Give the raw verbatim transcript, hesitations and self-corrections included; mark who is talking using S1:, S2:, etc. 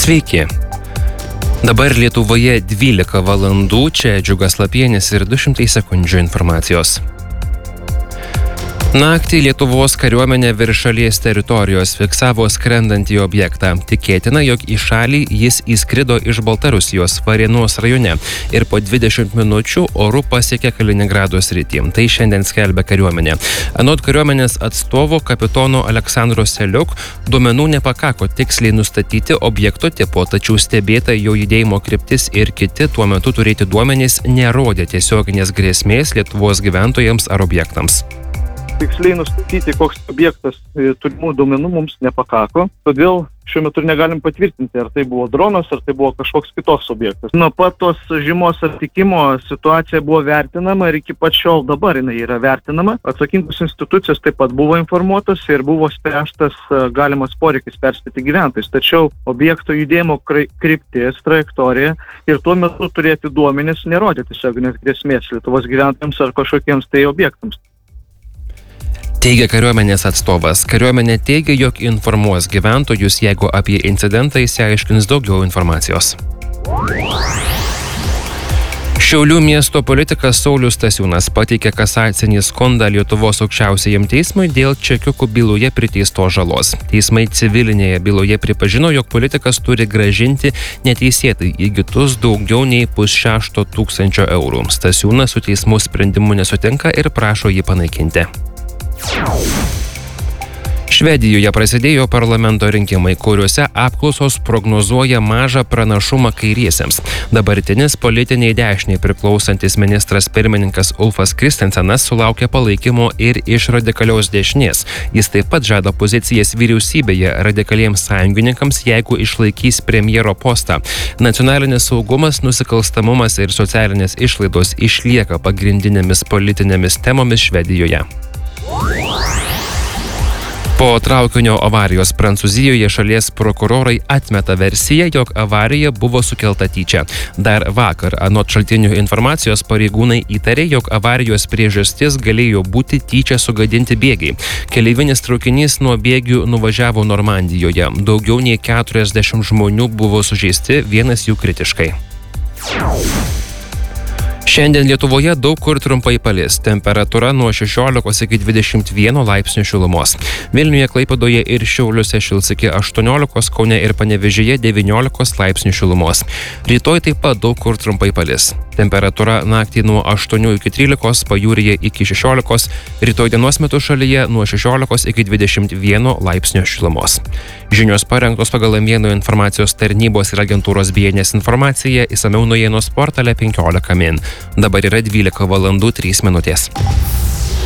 S1: Sveiki. Dabar Lietuvoje dvylika valandų, čia Džiugas Lapienis ir du šimtai sekundžių informacijos. Naktį Lietuvos kariuomenė virš šalies teritorijos fiksavo skrendantį objektą. Tikėtina, jog į šalį jis įskrido iš Baltarusijos Varėnos rajone ir po dvidešimt minučių oru pasiekė Kaliningrado sritį. Tai šiandien skelbia kariuomenė. Anot kariuomenės atstovo kapitono Aleksandro Seliuk, duomenų nepakako tiksliai nustatyti objekto tipo, tačiau stebėta jo judėjimo kryptis ir kiti tuo metu turėti duomenys nerodė tiesioginės grėsmės Lietuvos gyventojams ar objektams.
S2: Tiksliai nustatyti, koks objektas turimų duomenų mums nepakako, todėl šiuo metu negalim patvirtinti, ar tai buvo dronas, ar tai buvo kažkoks kitos objektas. Nuo pat tos žymos aptikimo situacija buvo vertinama ir iki pat šiol dabar jinai yra vertinama. Atsakingos institucijos taip pat buvo informuotos ir buvo spręstas galimas poreikis perspėti gyventojus. Tačiau objekto judėjimo kryptis, trajektorija ir tuo metu turėti duomenis nerodė tiesioginės grėsmės Lietuvos gyventojams ar kažkokiems tai objektams.
S1: Teigia kariuomenės atstovas. Kariuomenė teigia, jog informuos gyventojus, jeigu apie incidentą išsiaiškins daugiau informacijos. Šiaulių miesto politikas Saulius Stasiūnas pateikė kasacinį skundą Lietuvos aukščiausiajam teismui dėl čekiukų byloje priteistos žalos. Teismai civilinėje byloje pripažino, jog politikas turi grąžinti neteisėtai įgytus daugiau nei pusšešto tūkstančio eurų. Stasiūnas su teismų sprendimu nesutinka ir prašo jį panaikinti. Švedijoje prasidėjo parlamento rinkimai, kuriuose apklausos prognozuoja mažą pranašumą kairiesiems. Dabartinis politiniai dešiniai priklausantis ministras pirmininkas Ulfas Kristensenas sulaukė palaikymo ir iš radikalios dešinės. Jis taip pat žada pozicijas vyriausybėje radikaliems sąjungininkams, jeigu išlaikys premjero postą. Nacionalinis saugumas, nusikalstamumas ir socialinės išlaidos išlieka pagrindinėmis politinėmis temomis Švedijoje. Po traukinio avarijos Prancūzijoje šalies prokurorai atmeta versiją, jog avarija buvo sukelta tyčia. Dar vakar, anot šaltinių informacijos, pareigūnai įtarė, jog avarijos priežastis galėjo būti tyčia sugadinti bėgiai. Keleivinis traukinys nuo bėgių nuvažiavo Normandijoje. Daugiau nei keturiasdešimt žmonių buvo sužeisti, vienas jų kritiškai. Šiandien Lietuvoje daug kur trumpai palis. Temperatūra nuo šešiolikos iki dvidešimt vieno laipsnių šilumos. Vilniuje, Klaipėdoje ir Šiauliuose šils iki aštuoniolikos, Kaune ir Panevėžyje devyniolikos laipsnių šilumos. Rytoj taip pat daug kur trumpai palis. Temperatūra naktį nuo aštuonių iki trylikos, pajūryje iki šešiolikos, rytoj dienos metu šalyje nuo šešiolikos iki dvidešimt vieno laipsnio šilumos. Žinios parengtos pagal Vieno informacijos tarnybos ir agentūros B N S informaciją, išsamiau naujienos portale penkiolika min. Dabar yra dvylika valandų trys minutės.